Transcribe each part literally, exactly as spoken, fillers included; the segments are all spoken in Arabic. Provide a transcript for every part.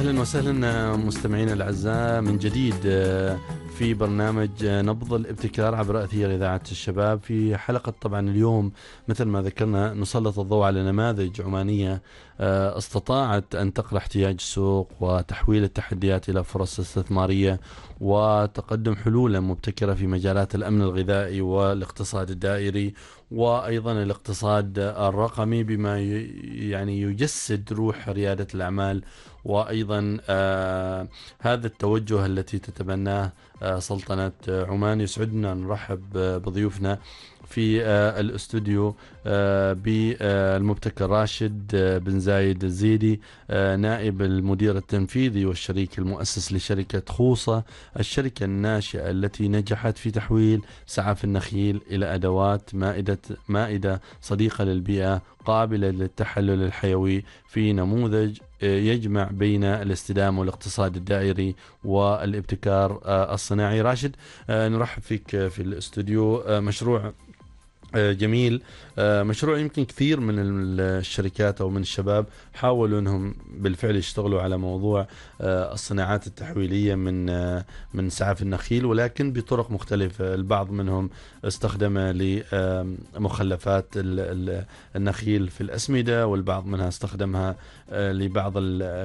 أهلا وسهلا مستمعينا الأعزاء من جديد في برنامج نبض الابتكار عبر أثير إذاعة الشباب. في حلقة طبعا اليوم مثل ما ذكرنا نسلط الضوء على نماذج عمانية استطاعت أن تقرأ احتياج السوق وتحويل التحديات إلى فرص استثمارية وتقدم حلولا مبتكرة في مجالات الأمن الغذائي والاقتصاد الدائري وأيضا الاقتصاد الرقمي بما يعني يجسد روح ريادة الأعمال وأيضا آه هذا التوجه التي تتبناه آه سلطنة عمان. يسعدنا نرحب بضيوفنا في آه الاستوديو آه بالمبتكر راشد آه بن زايد الزيدي آه نائب المدير التنفيذي والشريك المؤسس لشركة خوصة، الشركة الناشئة التي نجحت في تحويل سعف النخيل إلى أدوات مائدة مائدة صديقة للبيئة قابلة للتحلل الحيوي في نموذج يجمع بين الاستدامة والاقتصاد الدائري والابتكار الصناعي. راشد، نرحب فيك في الاستوديو. مشروع جميل، مشروع يمكن كثير من الشركات أو من الشباب حاولوا أنهم بالفعل يشتغلوا على موضوع الصناعات التحويلية من من سعف النخيل، ولكن بطرق مختلفة. البعض منهم استخدمها لمخلفات النخيل في الأسمدة، والبعض منها استخدمها لبعض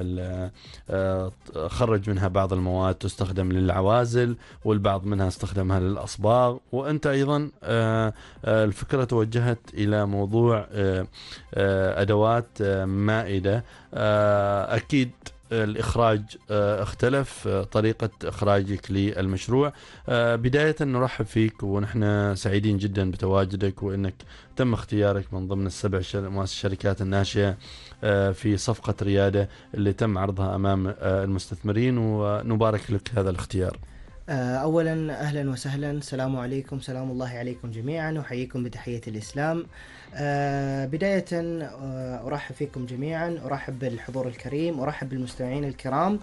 خرج منها بعض المواد تستخدم للعوازل، والبعض منها استخدمها للأصباغ. وأنت أيضا الفكرة توجهت إلى موضوع أدوات مائدة. أكيد الإخراج اختلف، طريقة إخراجك للمشروع. بداية نرحب فيك ونحن سعيدين جدا بتواجدك وأنك تم اختيارك من ضمن السبع الشركات الناشئة في صفقة ريادة اللي تم عرضها أمام المستثمرين، ونبارك لك هذا الاختيار. أولا أهلا وسهلا، السلام عليكم، سلام الله عليكم جميعا، وحييكم بتحية الإسلام. بداية أرحب فيكم جميعا، أرحب بالحضور الكريم، أرحب بالمستمعين الكرام،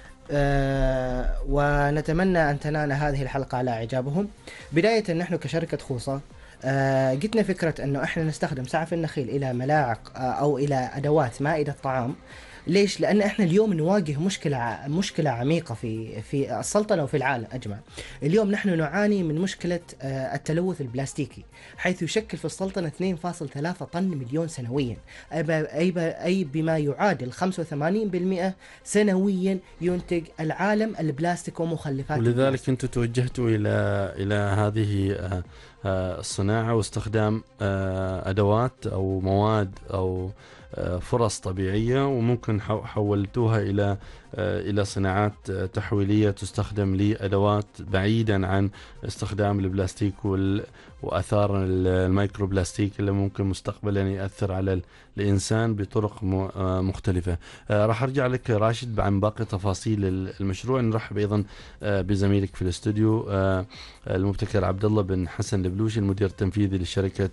ونتمنى أن تنال هذه الحلقة على إعجابهم. بداية نحن كشركة خوصة جتنا فكرة أنه إحنا نستخدم سعف النخيل إلى ملاعق أو إلى أدوات مائدة طعام. ليش؟ لأن إحنا اليوم نواجه مشكلة مشكلة عميقة في في السلطنة وفي العالم أجمع. اليوم نحن نعاني من مشكلة التلوث البلاستيكي، حيث يشكل في السلطنة اثنين فاصلة ثلاثة طن مليون سنويا، أي أي بما يعادل خمسة وثمانين بالمئة سنويا ينتج العالم البلاستيك ومخلفات. ولذلك أنتم توجهتوا إلى إلى هذه الصناعة واستخدام أدوات أو مواد أو فرص طبيعية، وممكن حولتوها إلى إلى صناعات تحويلية تستخدم لأدوات بعيدا عن استخدام البلاستيك وأثار الميكرو بلاستيك اللي ممكن مستقبلا يأثر على الإنسان بطرق مختلفة. راح أرجع لك راشد عن باقي تفاصيل المشروع. نرحب أيضا بزميلك في الاستوديو المبتكر عبد الله بن حسن البلوشي، المدير التنفيذي لشركة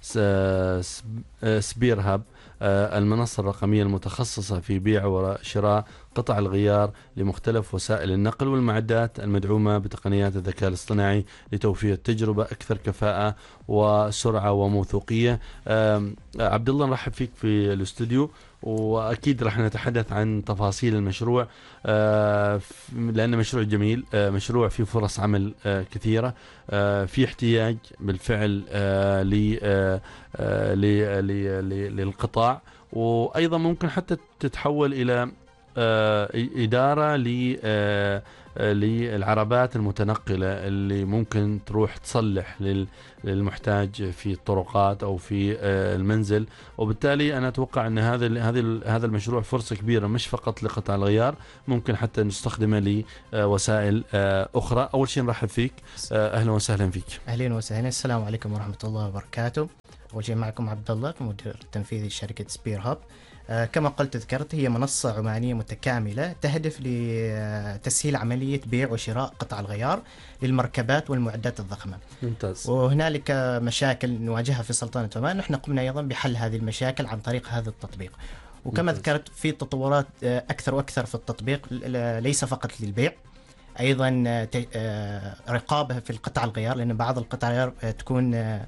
سبير هاب، المنصة الرقمية المتخصصة في بيع وشراء قطع الغيار لمختلف وسائل النقل والمعدات المدعومة بتقنيات الذكاء الاصطناعي لتوفير تجربة أكثر كفاءة وسرعة وموثوقية. عبد الله، نرحب فيك في الاستوديو، وأكيد رح نتحدث عن تفاصيل المشروع لأنه مشروع جميل، مشروع فيه فرص عمل كثيرة، في احتياج بالفعل للقطاع، وأيضا ممكن حتى تتحول إلى إدارة للعربات المتنقلة اللي ممكن تروح تصلح للمحتاج في الطرقات أو في المنزل. وبالتالي أنا أتوقع أن هذا هذا هذا المشروع فرصة كبيرة، مش فقط لقطع الغيار، ممكن حتى نستخدمه لوسائل أخرى. أول شيء نرحب فيك، أهلا وسهلا فيك. أهلا وسهلا، السلام عليكم ورحمة الله وبركاته. أول شيء معكم عبد الله، مدير التنفيذي لشركة سبير هاب. آه كما قلت ذكرت، هي منصة عمانية متكاملة تهدف لتسهيل عملية بيع وشراء قطع الغيار للمركبات والمعدات الضخمة. ممتاز. وهنالك مشاكل نواجهها في سلطنة عمان، نحن قمنا أيضا بحل هذه المشاكل عن طريق هذا التطبيق. وكما ممتاز. ذكرت في تطورات أكثر وأكثر في التطبيق، ليس فقط للبيع، أيضا رقابة في القطع الغيار، لأن بعض القطع الغيار تكون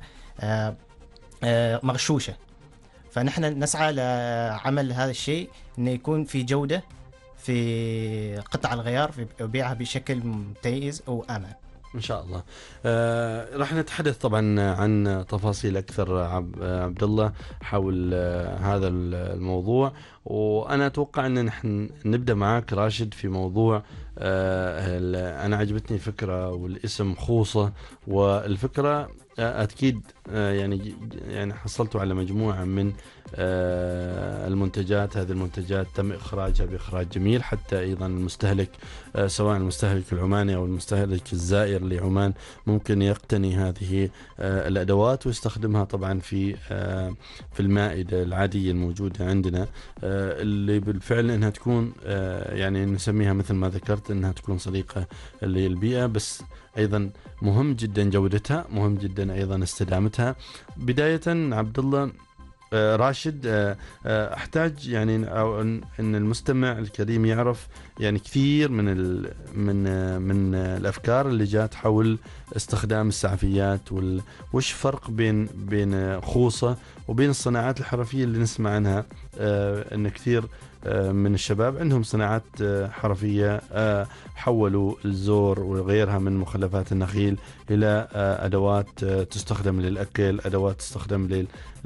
مغشوشة، فنحن نسعى لعمل هذا الشيء أنه يكون في جودة في قطع الغيار في بيعها بشكل ممتاز وآمن إن شاء الله. آه راح نتحدث طبعا عن تفاصيل أكثر عب عبد الله حول آه هذا الموضوع، وأنا أتوقع أن نحن نبدأ معك راشد في موضوع آه أنا عجبتني الفكرة والاسم خوصة، والفكرة آه أكيد آه يعني يعني حصلتوا على مجموعة من آه المنتجات. هذه المنتجات تم إخراجها بإخراج جميل حتى أيضا المستهلك آه سواء المستهلك العماني أو المستهلك الزائر لعمان ممكن يقتني هذه آه الأدوات ويستخدمها طبعا في آه في المائدة العادية الموجودة عندنا، آه اللي بالفعل أنها تكون آه يعني نسميها مثل ما ذكرت أنها تكون صديقة للبيئة، بس أيضا مهم جدا جودتها، مهم جدا أيضا استدامتها. بداية عبد الله آه راشد آه آه احتاج يعني أو ان المستمع الكريم يعرف يعني كثير من ال من آه من آه الافكار اللي جات حول استخدام السعفيات وال وش فرق بين بين آه خوصة وبين الصناعات الحرفية اللي نسمع عنها، آه ان كثير آه من الشباب عندهم صناعات آه حرفية آه حولوا الزور وغيرها من مخلفات النخيل الى آه ادوات آه تستخدم للاكل، ادوات تستخدم لل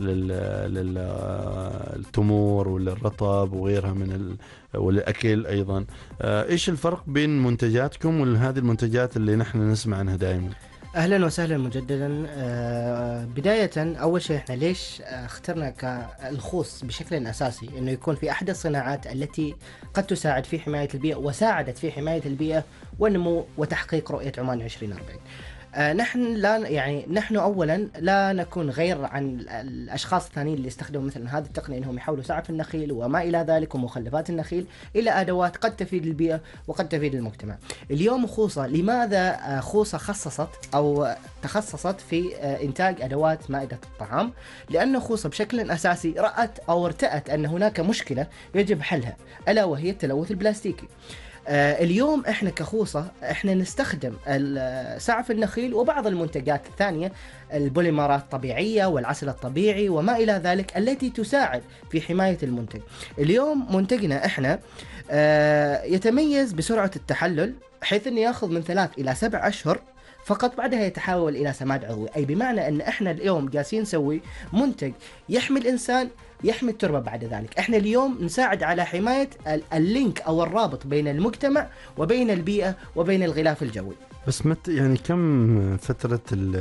للتمور وللرطب وغيرها من ال... والأكل أيضا. إيش الفرق بين منتجاتكم وهذه المنتجات اللي نحن نسمع عنها دائما؟ أهلا وسهلا مجددا. بداية أول شيء إحنا ليش اخترنا كالخوص بشكل أساسي إنه يكون في أحد الصناعات التي قد تساعد في حماية البيئة وساعدت في حماية البيئة والنمو وتحقيق رؤية عمان عشرين أربعين. آه نحن لا يعني نحن اولا لا نكون غير عن الاشخاص الثانيين اللي يستخدموا مثل هذه التقنيه انهم يحولوا سعف النخيل وما الى ذلك ومخلفات النخيل الى ادوات قد تفيد البيئه وقد تفيد المجتمع. اليوم خوصه لماذا آه خوصه خصصت او تخصصت في آه انتاج ادوات مائده الطعام؟ لان خوصه بشكل اساسي رأت او ارتأت ان هناك مشكله يجب حلها الا وهي التلوث البلاستيكي. آه اليوم احنا كخوصة احنا نستخدم سعف النخيل وبعض المنتجات الثانية البوليمرات الطبيعية والعسل الطبيعي وما الى ذلك التي تساعد في حماية المنتج. اليوم منتجنا احنا آه يتميز بسرعة التحلل حيث انه ياخذ من ثلاث الى سبع اشهر فقط بعدها يتحول الى سماد عضوي، اي بمعنى ان احنا اليوم جالسين نسوي منتج يحمي الانسان يحمي التربة بعد ذلك. احنا اليوم نساعد على حماية اللينك او الرابط بين المجتمع وبين البيئة وبين الغلاف الجوي. بس مت يعني كم فترة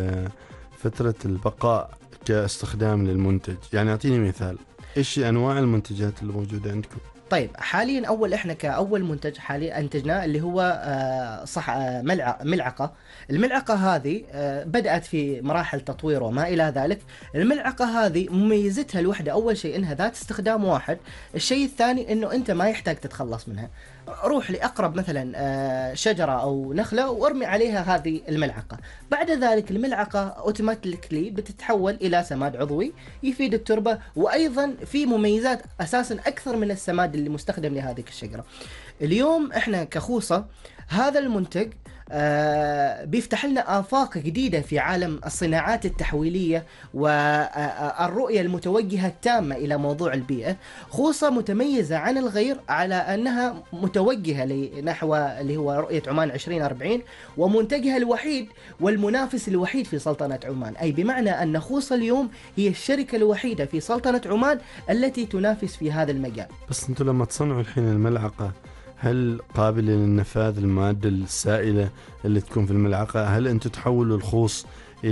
فترة البقاء كاستخدام للمنتج؟ يعني اعطيني مثال، ايش انواع المنتجات اللي موجودة عندكم؟ طيب حاليا اول احنا كاول منتج حاليا انتجناه اللي هو آه صح آه ملعقه. الملعقه هذه آه بدات في مراحل تطوير وما الى ذلك. الملعقه هذه مميزتها الوحده اول شيء انها ذات استخدام واحد، الشيء الثاني انه انت ما يحتاج تتخلص منها. روح لاقرب مثلا آه شجره او نخله وارمي عليها هذه الملعقه، بعد ذلك الملعقه اوتوماتيكلي بتتحول الى سماد عضوي يفيد التربه، وايضا في مميزات اساسا اكثر من السماد اللي مستخدم لهذه الشجره. اليوم احنا كخوصه هذا المنتج آه بيفتح لنا آفاق جديدة في عالم الصناعات التحويلية والرؤية المتوجهة التامة إلى موضوع البيئة. خوصة متميزة عن الغير على أنها متوجهة لنحو اللي هو رؤية عمان عشرين أربعين، ومنتجها الوحيد والمنافس الوحيد في سلطنة عمان، أي بمعنى أن خوصة اليوم هي الشركة الوحيدة في سلطنة عمان التي تنافس في هذا المجال. بس أنتم لما تصنعوا الحين الملعقة هل قابلة للنفاذ المادة السائلة اللي تكون في الملعقة؟ هل أنتم تحولوا الخوص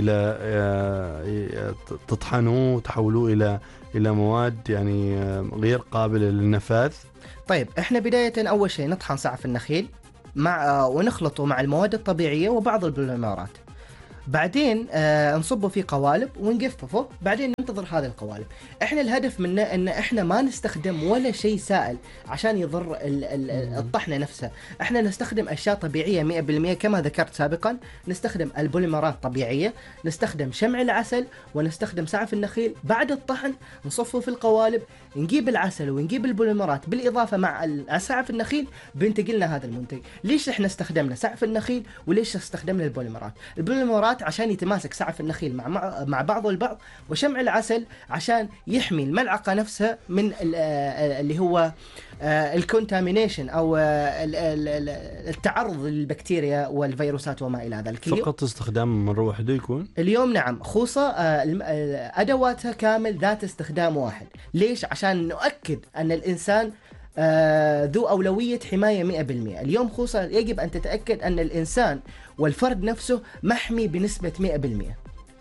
إلى تطحنوه تحولوه إلى إلى مواد يعني غير قابلة للنفاذ؟ طيب إحنا بداية أول شيء نطحن سعف النخيل مع ونخلطه مع المواد الطبيعية وبعض البوليمرات، بعدين آه نصبه في قوالب ونجففه، بعدين ننتظر هذه القوالب. احنا الهدف منه ان احنا ما نستخدم ولا شيء سائل عشان يضر الطحنة نفسها. احنا نستخدم اشياء طبيعية مئة بالمئة كما ذكرت سابقا، نستخدم البوليمرات طبيعية، نستخدم شمع العسل، ونستخدم سعف النخيل. بعد الطحن نصفه في القوالب، نجيب العسل ونجيب البوليمرات بالاضافة مع سعف النخيل، بينتج لنا هذا المنتج. ليش احنا استخدمنا سعف النخيل وليش استخدمنا البوليمرات؟ البوليمرات البهارات عشان يتماسك سعف النخيل مع مع, مع بعضه البعض، وشمع العسل عشان يحمي الملعقة نفسها من اللي هو الكونتامينيشن أو التعرض للبكتيريا والفيروسات وما إلى ذلك. فقط استخدام مرة واحدة يكون؟ اليوم نعم، خوصة أدواتها كامل ذات استخدام واحد. ليش؟ عشان نؤكد أن الإنسان ذو أولوية حماية مئة بالمئة. اليوم خوصة يجب أن تتأكد أن الإنسان والفرد نفسه محمي بنسبة مئة بالمئة.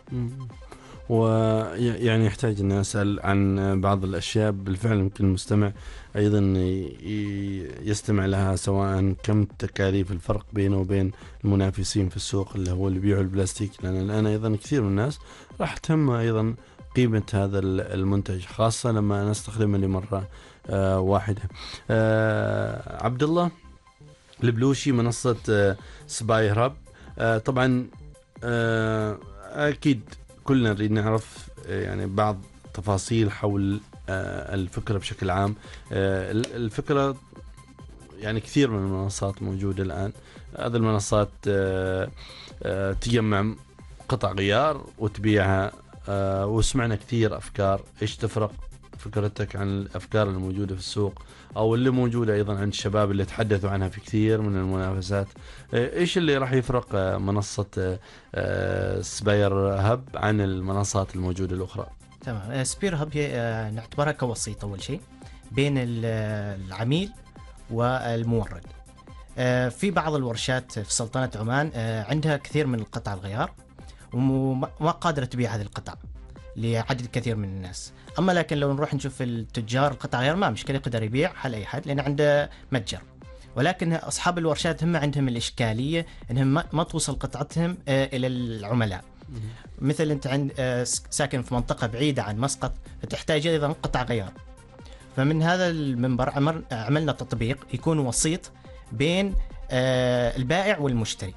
ويعني يحتاج أن أسأل عن بعض الأشياء بالفعل يمكن المستمع أيضا يستمع لها، سواء كم تكاليف الفرق بينه وبين المنافسين في السوق اللي هو اللي بيعوا البلاستيك، لأن الآن أيضا كثير من الناس راح تهم أيضا قيمة هذا المنتج، خاصة لما نستخدمه لمرة آه واحدة. آه عبد الله البلوشي، منصة آه سباير هاب. آه طبعا آه أكيد كلنا نريد نعرف آه يعني بعض تفاصيل حول آه الفكرة بشكل عام. آه الفكرة يعني كثير من المنصات موجودة الآن. هذه المنصات آه آه تجمع قطع غيار وتبيعها، آه وسمعنا كثير أفكار. إيش تفرق فكرتك عن الأفكار الموجودة في السوق أو اللي موجودة أيضا عند الشباب اللي تحدثوا عنها في كثير من المنافسات؟ إيش اللي راح يفرق منصة سباير هاب عن المنصات الموجودة الأخرى؟ تمام. سباير هاب هي نعتبرها كوسيط أول شيء بين العميل والمورد. في بعض الورشات في سلطنة عمان عندها كثير من القطع الغيار وما قادرة تبيع هذه القطع لعدد كثير من الناس. أما لكن لو نروح نشوف التجار القطع غيار ما مشكلة، يقدر يبيع حل أي حد لأن عنده متجر. ولكن أصحاب الورشات هم عندهم الإشكالية أنهم ما توصل قطعتهم إلى العملاء. مثل أنت عند ساكن في منطقة بعيدة عن مسقط فتحتاج أيضا قطع غيار. فمن هذا المنبر عملنا تطبيق يكون وسيط بين البائع والمشتري.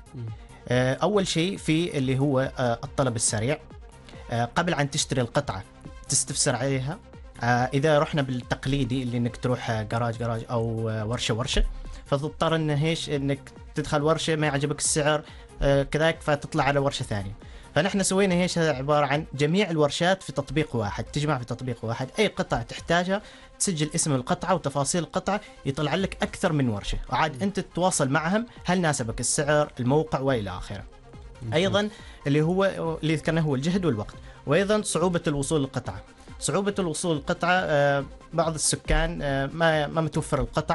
أول شيء في اللي هو الطلب السريع. قبل أن تشتري القطعة تستفسر عليها. إذا رحنا بالتقليدي اللي إنك تروح جراج جراج أو ورشة ورشة، فتضطر إن هيش إنك تدخل ورشة ما يعجبك السعر كذاك فتطلع على ورشة ثانية. فنحن سوينا هيش، هذا عبارة عن جميع الورشات في تطبيق واحد، تجمع في تطبيق واحد. أي قطعة تحتاجها تسجل اسم القطعة وتفاصيل القطعة، يطلع لك أكثر من ورشة، وعاد أنت تتواصل معهم هل ناسبك السعر الموقع وإلى آخره. أيضا اللي هو اللي ذكرناه هو الجهد والوقت، وأيضا صعوبة الوصول للقطعة. صعوبة الوصول للقطعة بعض السكان ما ما متوفر القطع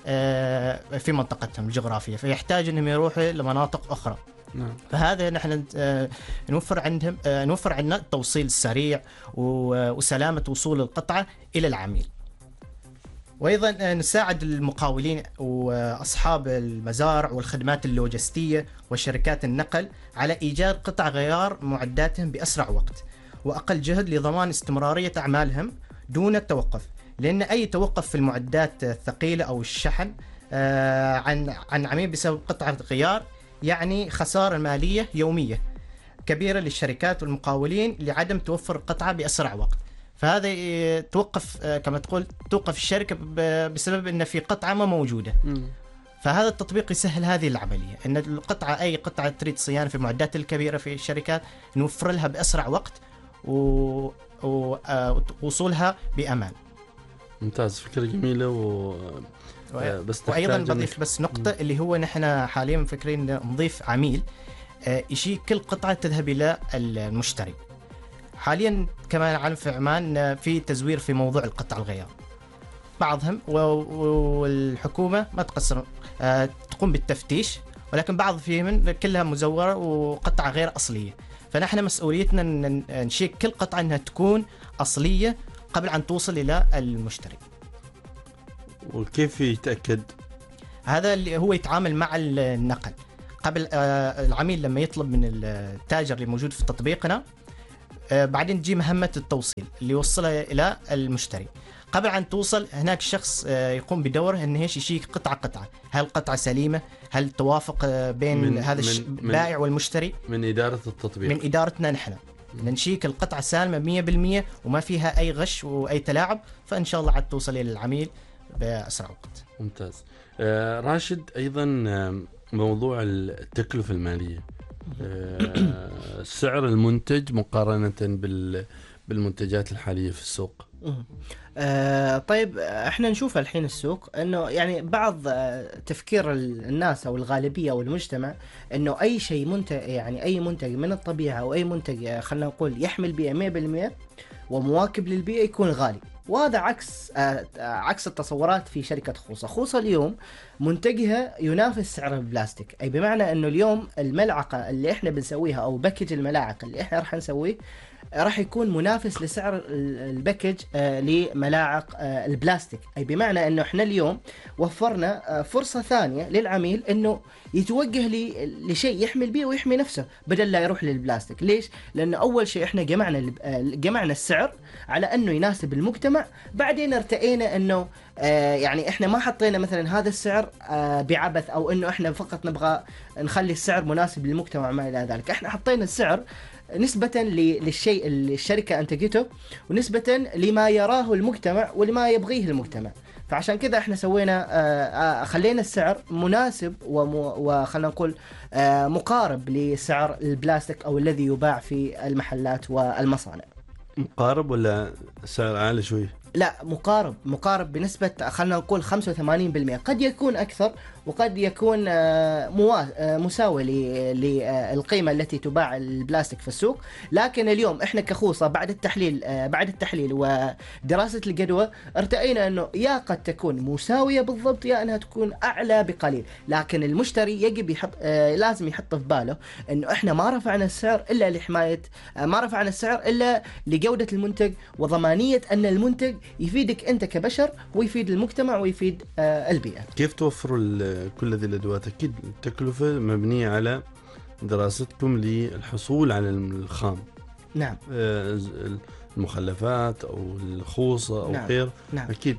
في منطقتهم الجغرافية، فيحتاج أنهم يروحوا لمناطق أخرى. نعم. فهذا نحن نوفر عندهم نوفر عندنا التوصيل السريع وسلامة وصول القطعة إلى العميل. وأيضا نساعد المقاولين وأصحاب المزارع والخدمات اللوجستية وشركات النقل على إيجاد قطع غيار معداتهم بأسرع وقت وأقل جهد لضمان استمرارية أعمالهم دون التوقف. لأن أي توقف في المعدات الثقيلة أو الشحن عن عن عميل بسبب قطعة غيار يعني خسارة مالية يومية كبيرة للشركات والمقاولين لعدم توفر القطعة بأسرع وقت. فهذا توقف كما تقول توقف الشركة بسبب أن في قطعة ما موجودة. م. فهذا التطبيق يسهل هذه العملية، أن القطعة أي قطعة تريد صيانة في المعدات الكبيرة في الشركات نوفر لها بأسرع وقت ووصولها بأمان. ممتاز، فكرة جميلة. و... بس وأيضا بضيف بس نقطة م. اللي هو نحن حاليا مفكرين نضيف عميل يشي كل قطعة تذهب إلى المشتري. حاليا كما نعلم في عمان في تزوير في موضوع القطع الغيار، بعضهم والحكومة ما تقصر تقوم بالتفتيش، ولكن بعض فيهم كلها مزورة وقطع غير أصلية. فنحن مسؤوليتنا نشيك كل قطعة أنها تكون أصلية قبل أن توصل إلى المشتري. وكيف يتأكد؟ هذا اللي هو يتعامل مع النقل قبل العميل لما يطلب من التاجر اللي موجود في تطبيقنا، بعدين تجي مهمة التوصيل اللي يوصلها إلى المشتري. قبل أن توصل هناك شخص يقوم بدوره أنه يشيك قطعة قطعة، هل القطعة سليمة، هل توافق بين من هذا البائع والمشتري. من إدارة التطبيق، من إدارتنا نحن ننشيك القطعة سالمة مية بالمية وما فيها أي غش وأي تلاعب، فإن شاء الله عاد توصل إلى العميل بأسرع وقت. ممتاز. آه راشد، أيضا موضوع التكلفة المالية آه، سعر المنتج مقارنة بال بالمنتجات الحالية في السوق. آه طيب احنا نشوف الحين السوق انه يعني بعض آه تفكير الناس او الغالبيه او المجتمع انه اي شيء منتج، يعني اي منتج من الطبيعه او اي منتج آه خلينا نقول يحمي البيئه مية بالمية ومواكب للبيئه يكون غالي، وهذا عكس آه عكس التصورات في شركه خوصه. خوصه اليوم منتجها ينافس سعر البلاستيك، اي بمعنى انه اليوم الملعقه اللي احنا بنسويها او باكج الملاعق اللي احنا راح نسويه راح يكون منافس لسعر الباكج آه لملاعق آه البلاستيك، أي بمعنى أنه إحنا اليوم وفرنا آه فرصة ثانية للعميل أنه يتوجه لشيء يحمي البيئة ويحمي نفسه بدل لا يروح للبلاستيك. ليش؟ لأنه أول شيء إحنا جمعنا جمعنا السعر على أنه يناسب المجتمع، بعدين ارتئينا أنه آه يعني إحنا ما حطينا مثلا هذا السعر آه بعبث أو أنه إحنا فقط نبغى نخلي السعر مناسب للمجتمع ما إلى ذلك. إحنا حطينا السعر نسبة للشيء اللي الشركة أنتجته ونسبة لما يراه المجتمع ولما يبغيه المجتمع، فعشان كذا احنا سوينا خلينا السعر مناسب وخلنا نقول مقارب لسعر البلاستيك أو الذي يباع في المحلات والمصانع. مقارب ولا سعر عالي شوي؟ لا مقارب، مقارب بنسبة خلنا نقول خمسة وثمانين بالمئة، قد يكون أكثر وقد يكون مساوي للقيمة التي تباع البلاستيك في السوق. لكن اليوم احنا كخوصة بعد التحليل بعد التحليل ودراسة الجدوى ارتئينا انه يا قد تكون مساوية بالضبط يا انها تكون اعلى بقليل، لكن المشتري يجب يحط لازم يحط في باله انه احنا ما رفعنا السعر الا لحماية ما رفعنا السعر الا لجودة المنتج وضمانية ان المنتج يفيدك انت كبشر ويفيد المجتمع ويفيد البيئة. كيف توفروا كل هذه الأدوات؟ أكيد التكلفة مبنية على دراستكم للحصول على الخام. نعم. المخلفات أو الخوصة أو نعم. غير. نعم. أكيد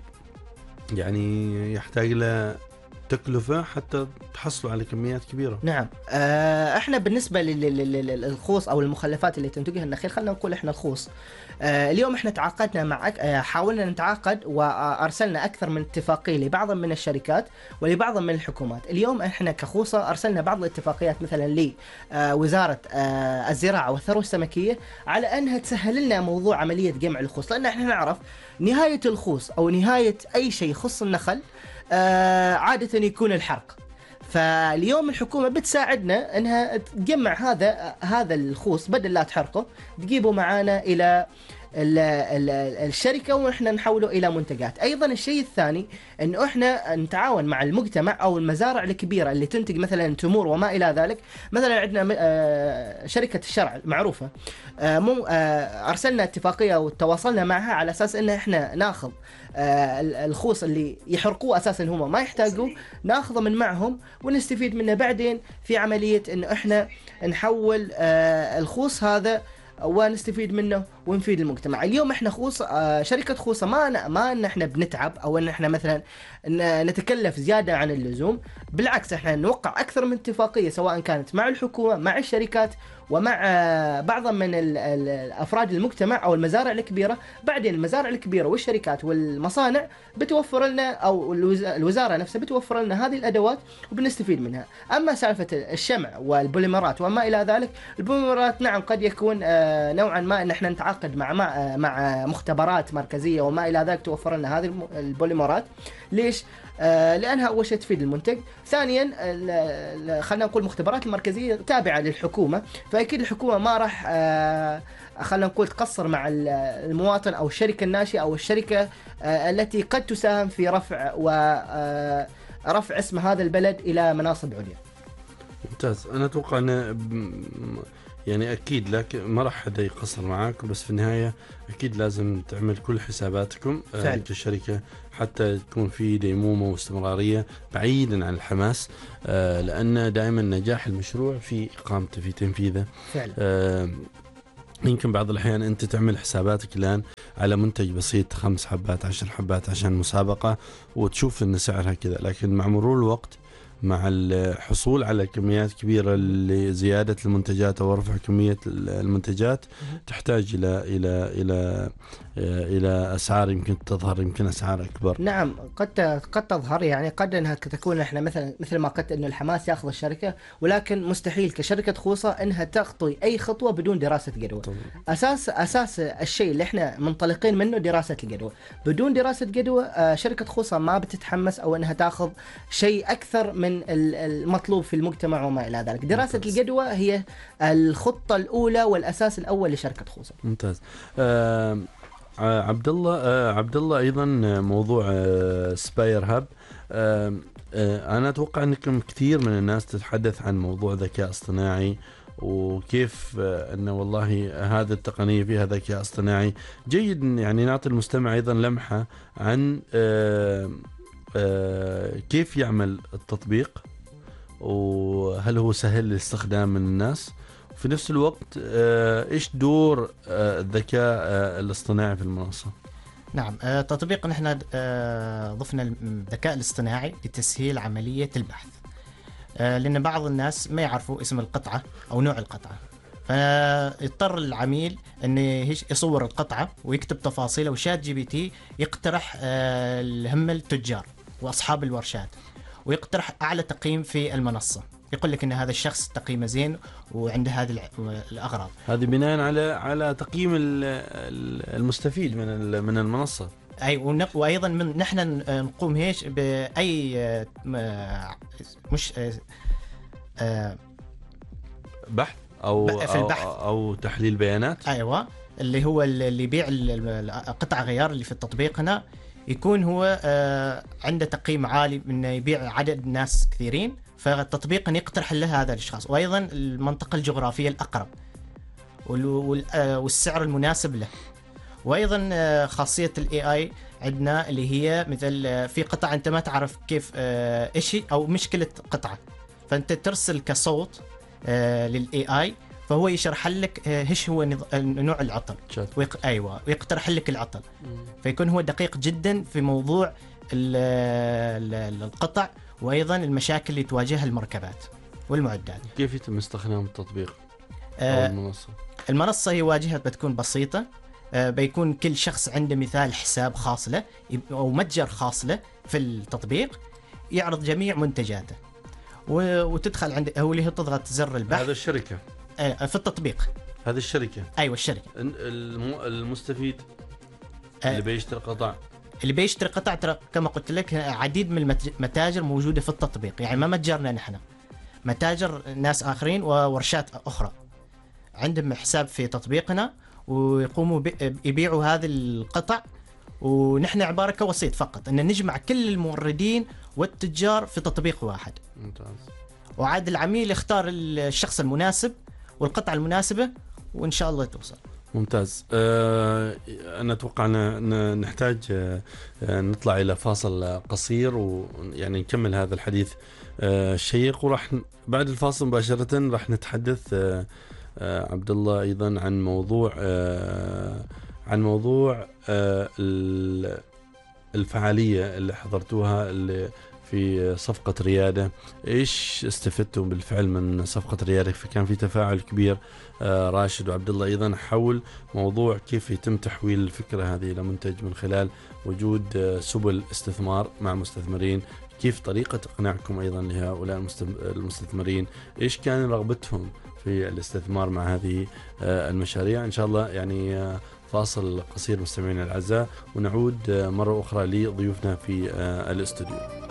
يعني يحتاج له تكلفة حتى تحصلوا على كميات كبيرة. نعم. آه احنا بالنسبة للخوص او المخلفات اللي تنتجها النخيل، خلينا نقول احنا الخوص آه اليوم احنا تعاقدنا مع آه حاولنا نتعاقد وارسلنا اكثر من اتفاقية لبعض من الشركات ولبعض من الحكومات. اليوم احنا كخوصة ارسلنا بعض الاتفاقيات مثلا لوزارة آه الزراعة والثروة السمكية على انها تسهل لنا موضوع عملية جمع الخوص، لان احنا نعرف نهاية الخوص او نهاية اي شيء يخص النخل آه عادة يكون الحرق. فاليوم الحكومة بتساعدنا انها تجمع هذا هذا الخوص بدل لا تحرقه، تجيبه معانا الى ال ال الشركة ونحن نحوله إلى منتجات. أيضا الشيء الثاني أنه إحنا نتعاون مع المجتمع أو المزارع الكبيرة اللي تنتج مثلا تمور وما إلى ذلك. مثلا عندنا شركة الشرع المعروفة أرسلنا اتفاقية وتواصلنا معها على أساس أن إحنا ناخذ الخوص اللي يحرقوه أساسا هم ما يحتاجوه، ناخذه من معهم ونستفيد منه بعدين في عملية أنه إحنا نحول الخوص هذا ونستفيد منه ونفيد المجتمع. اليوم احنا خوص آه شركة خوصة ما ما ان احنا بنتعب او ان احنا مثلا نتكلف زيادة عن اللزوم، بالعكس احنا نوقع اكثر من اتفاقية سواء كانت مع الحكومة مع الشركات ومع آه بعض من الافراد المجتمع او المزارع الكبيرة. بعدين المزارع الكبيرة والشركات والمصانع بتوفر لنا او الوزارة نفسها بتوفر لنا هذه الادوات وبنستفيد منها. اما سالفة الشمع والبوليمرات وما الى ذلك، البوليمرات نعم قد يكون آه نوعا ما ان احنا نتعاقد مع مع مع مختبرات مركزيه وما الى ذلك توفر لنا هذه البوليمرات. ليش؟ آه لانها اول شيء تفيد المنتج، ثانيا خلينا نقول المختبرات المركزيه تابعه للحكومه، فاكيد الحكومه ما راح آه خلينا نقول تقصر مع المواطن او الشركه الناشئه او الشركه آه التي قد تساهم في رفع ورفع اسم هذا البلد الى مناصب عليا. ممتاز. انا اتوقع ان يعني أكيد لكن ما راح حدا يقصر معاك، بس في النهاية أكيد لازم تعمل كل حساباتكم كشركة حتى يكون في ديمومة واستمرارية بعيدا عن الحماس، آه لأن دائما نجاح المشروع في إقامته في تنفيذه. فعلا. آه يمكن بعض الأحيان أنت تعمل حساباتك الآن على منتج بسيط خمس حبات عشر حبات عشان مسابقة وتشوف أن سعرها كذا، لكن مع مرور الوقت مع الحصول على كميات كبيرة لزيادة المنتجات أو رفع كمية المنتجات تحتاج إلى إلى إلى إلى أسعار يمكن تظهر، يمكن أسعار أكبر. نعم، قد قد تظهر، يعني قد أنها تكون إحنا مثلا مثل ما قلت إنه الحماس يأخذ الشركة، ولكن مستحيل كشركة خوصة إنها تخطي أي خطوة بدون دراسة جدوى. أساس أساس الشيء اللي إحنا منطلقين منه دراسة الجدوى. بدون دراسة جدوى شركة خوصة ما بتتحمس أو إنها تأخذ شيء أكثر من المطلوب في المجتمع وما إلى ذلك. دراسة ممتاز. الجدوى هي الخطة الأولى والأساس الأول لشركة خوصة. ممتاز. آه عبد الله آه عبد الله ايضا موضوع آه سباير هاب. آه آه انا اتوقع انكم كثير من الناس تتحدث عن موضوع ذكاء اصطناعي، وكيف آه انه والله هذه التقنيه فيها ذكاء اصطناعي. جيد يعني نعطي المستمع ايضا لمحه عن آه آه كيف يعمل التطبيق، وهل هو سهل للاستخدام من الناس، في نفس الوقت ايش دور الذكاء الاصطناعي في المنصة؟ نعم، تطبيق نحن ضفنا الذكاء الاصطناعي لتسهيل عملية البحث، لأن بعض الناس ما يعرفوا اسم القطعة أو نوع القطعة، فيضطر العميل أن يصور القطعة ويكتب تفاصيله، وشات جي بي تي يقترح هم التجار وأصحاب الورشات، ويقترح أعلى تقييم في المنصة، يقول لك ان هذا الشخص تقييمه زين وعنده هذه الاغراض. هذه بناء على على تقييم المستفيد من من المنصه. اي وايضا من نحن نقوم هيش باي مش بحث او في البحث او, أو تحليل بيانات. ايوه، اللي هو اللي يبيع قطع غيار اللي في التطبيق هنا يكون هو عنده تقييم عالي من يبيع عدد ناس كثيرين، فالتطبيق يقترح له هذا الاشخاص، وايضا المنطقه الجغرافيه الاقرب والسعر المناسب له. وايضا خاصيه الاي اي عندنا اللي هي مثل في قطعه انت ما تعرف كيف ايش او مشكله قطعه، فانت ترسل كصوت للاي اي، فهو يشرح لك ايش هو نوع العطل ويق... ايوه ويقترح لك العطل، فيكون هو دقيق جدا في موضوع القطع، وايضا المشاكل اللي تواجهها المركبات والمعدات. كيف يتم استخدام التطبيق او المنصه؟ المنصه هي واجهه بتكون بسيطه، بيكون كل شخص عنده مثال حساب خاص له او متجر خاص له في التطبيق، يعرض جميع منتجاته، وتدخل عند هو اللي تضغط زر البحث. هذا الشركه في التطبيق، هذه الشركه. ايوه الشركه. المستفيد اللي بيشتري قطع اللي بيشتري قطع ترى كما قلت لك عديد من المتاجر موجوده في التطبيق، يعني ما متجرنا نحن، متاجر ناس اخرين وورشات اخرى عندهم حساب في تطبيقنا ويقوموا يبيعوا هذه القطع، ونحن عباره كوسيط فقط ان نجمع كل الموردين والتجار في تطبيق واحد. ممتاز. وعاد العميل يختار الشخص المناسب والقطعه المناسبه، وان شاء الله توصل. ممتاز. أه أنا أتوقع أن نحتاج أه نطلع إلى فاصل قصير، ويعني نكمل هذا الحديث أه الشيق، وراح بعد الفاصل مباشرة راح نتحدث أه أه عبد الله أيضا عن موضوع أه عن موضوع أه الفعالية اللي حضرتوها اللي في صفقة ريادة. إيش استفدتم بالفعل من صفقة ريادة؟ فكان في تفاعل كبير آه راشد وعبد الله أيضا حول موضوع كيف يتم تحويل الفكرة هذه إلى منتج من خلال وجود آه سبل استثمار مع مستثمرين، كيف طريقة إقناعكم أيضا لهؤلاء المستثمرين، إيش كان رغبتهم في الاستثمار مع هذه آه المشاريع. إن شاء الله يعني آه فاصل قصير مستمعينا الأعزاء، ونعود آه مرة أخرى لضيوفنا في آه الاستوديو.